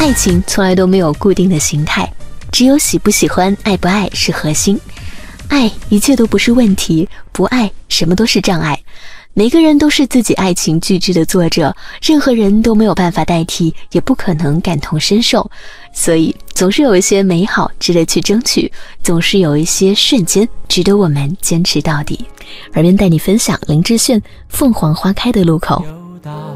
爱情从来都没有固定的形态，只有喜不喜欢、爱不爱是核心。爱一切都不是问题，不爱什么都是障碍。每个人都是自己爱情巨制的作者，任何人都没有办法代替，也不可能感同身受。所以总是有一些美好值得去争取，总是有一些瞬间值得我们坚持到底。耳边带你分享林志炫《凤凰花开的路口》。 又到